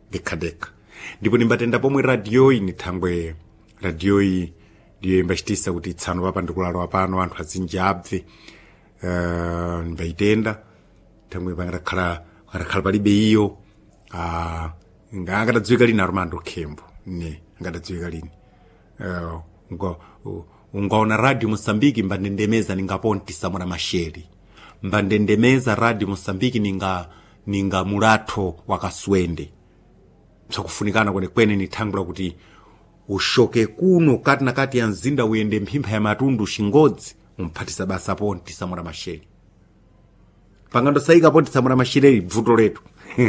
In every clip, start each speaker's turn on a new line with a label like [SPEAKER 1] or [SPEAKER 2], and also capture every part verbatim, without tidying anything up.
[SPEAKER 1] dekadeka ndipo ndimbatenda pomwe radioyi ni thangwe radioyi ndiyo imbachitisa kuti tsano papa ndikulalo pano anthu azinji abve uh, ndimbayitenda thangwe pangatakhala pangatakhala palibe iyo uh, angadadziwika lini Armando Khembo ne angadadziwika lini uh, unga, uh, ungaona radio Mosambiki mbandendemeza ningaponti Samora Machel mbandendemeza radio Mosambiki ninga ninga mulato wakaswende sakufunikana kwene kwene ni thangula kuti ushoke kuno kati na kati ya mzinda uyende mphimpha ya matundu Shingodzi umphatisa basa ponti Samora Machel pangando saika ponti Samora Machel bvuto letu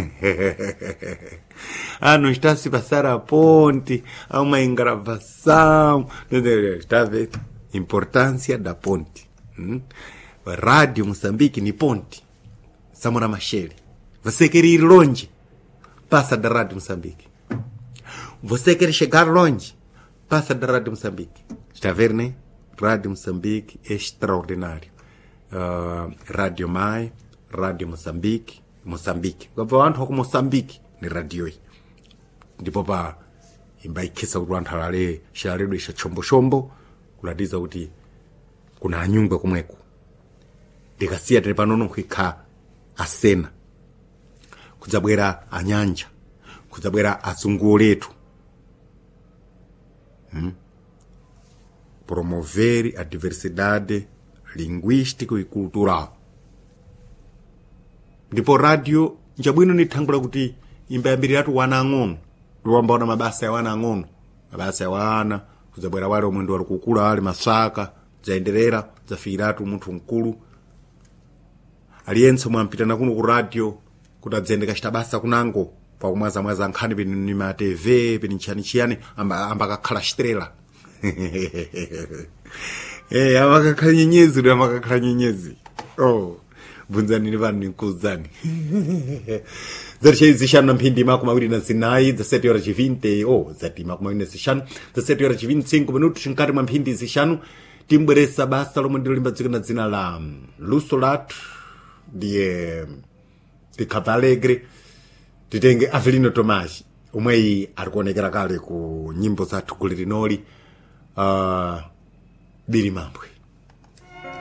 [SPEAKER 1] ano estasi pasara ponti uma engravação estave importância da ponte hmm? Radio Moçambique ni ponte Samora Machel. Você quer ir longe, passa da Rádio Moçambique. Você quer chegar longe, passa da Rádio Moçambique. Está a ver, né? Rádio Moçambique é extraordinário. Uh, Rádio Mai, Rádio Moçambique, Moçambique. Gavante com Moçambique ni radio hii. Ndipo pa imbaikisa urwanda halale shaledo isha chombo chombo kuladiza kuti kuna nyumba kumweko. Dikasia tene panono kwika asena. Kudzabwera anyanja. Kudzabwera azunguo letu. Hmm? Promover a diversidade linguística e cultural. Ndipo radio njabwino ni thangula kuti imbayambiratu wana ang'ono. Ndiwambaona mabasa ya wana ang'ono. Mabasa ya wana kudzabwera wale omwendo wali kukula wale masaka zaendelera zafiratu munthu mkulu. Aliyense mwampitana kuno ku radio kutadzendeka chitabasa kunango pa kumwaza mwaza nkhani peni ni ma T V peni nchani chiyani amba amba kakhala chitrela. Eh amakakhala nyenyezi ndo amakakhala nyenyezi. Oh bunzani ni vanhu nkuzani. Zerche zishana mphindi makumi mawiri na zinayi za sete horas vinte oh zati makumi mawiri na zishanu za sete horas vinte e cinco minutos chinkati mwa mphindi zishanu timbweresa basa lomwe ndilo limbadzika na dzina la Luso Latu ndiye de Cabo Alegre titenge Avelino Tomashi umwe alikuonekera kale ku nyimbo zathu kulirinoli uh, Bili Mambwe.